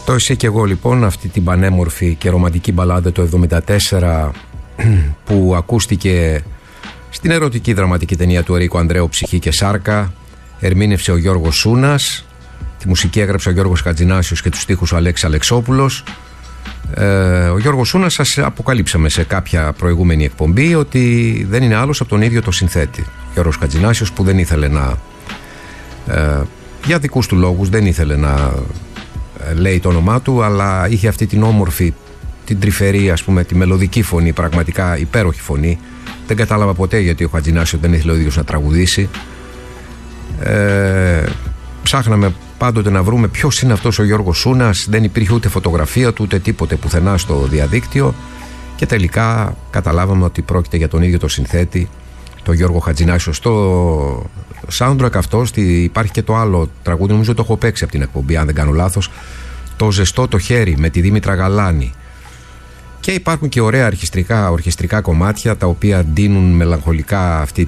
Το «Εσύ και εγώ» λοιπόν, αυτή την πανέμορφη και ρομαντική μπαλάντα το 1974 που ακούστηκε στην ερωτική δραματική ταινία του Ερίκο Ανδρέου «Ψυχή και Σάρκα», ερμήνευσε ο Γιώργος Σούνας, τη μουσική έγραψε ο Γιώργος Χατζηνάσιος και τους στίχους ο Αλέξης Αλεξόπουλος. Ο Γιώργος Σούνας, σας αποκαλύψαμε σε κάποια προηγούμενη εκπομπή ότι δεν είναι άλλος από τον ίδιο το συνθέτη. Ο Γιώργος Χατζηνάσιος, που δεν ήθελε να, για δικούς του λόγους, δεν ήθελε να λέει το όνομά του, αλλά είχε αυτή την όμορφη, την τρυφερή, ας πούμε, τη μελωδική φωνή, πραγματικά υπέροχη φωνή. Δεν κατάλαβα ποτέ γιατί ο Χατζηνάσιος δεν ήθελε ο ίδιος να τραγουδήσει. Ψάχναμε πάντοτε να βρούμε ποιος είναι αυτός ο Γιώργος Σούνας. Δεν υπήρχε ούτε φωτογραφία του ούτε τίποτε πουθενά στο διαδίκτυο, και τελικά καταλάβαμε ότι πρόκειται για τον ίδιο το συνθέτη, τον Γιώργο Χατζηνάσιο. Στο soundtrack αυτό υπάρχει και το άλλο τραγούδι, νομίζω το έχω παίξει από την εκπομπή αν δεν κάνω λάθος, το «Ζεστό το χέρι» με τη Δήμητρα Γαλάνη. Και υπάρχουν και ωραία ορχιστρικά κομμάτια τα οποία ντύνουν μελαγχολικά αυτή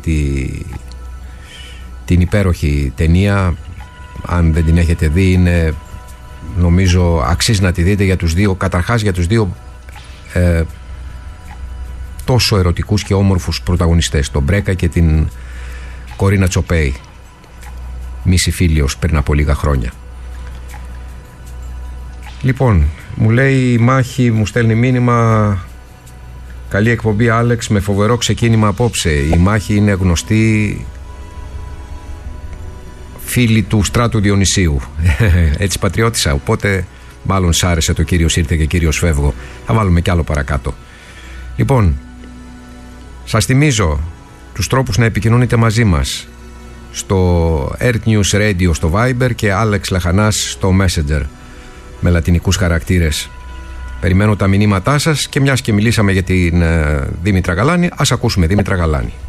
την υπέροχη ταινία. Αν δεν την έχετε δει, είναι, νομίζω αξίζει να τη δείτε για τους δύο, καταρχάς για τους δύο τόσο ερωτικούς και όμορφους πρωταγωνιστές, τον Μπρέκα και την Κορίνα Τσοπέη, μίση φίλιος πριν από λίγα χρόνια. Λοιπόν, μου λέει η Μάχη, μου στέλνει μήνυμα: καλή εκπομπή Άλεξ, με φοβερό ξεκίνημα απόψε. Η Μάχη είναι γνωστή φίλη του Στράτου Διονυσίου. Έτσι πατριώτησα, οπότε μάλλον σ' άρεσε το «Κύριος ήρθε και Κύριος φεύγω». Θα βάλουμε κι άλλο παρακάτω. Λοιπόν, σας θυμίζω τους τρόπους να επικοινωνείτε μαζί μας στο Earth News Radio στο Viber και Άλεξ Λαχανάς στο Messenger με λατινικούς χαρακτήρες. Περιμένω τα μηνύματά σας, και μιας και μιλήσαμε για την Δήμητρα Γαλάνη, ας ακούσουμε Δήμητρα Γαλάνη.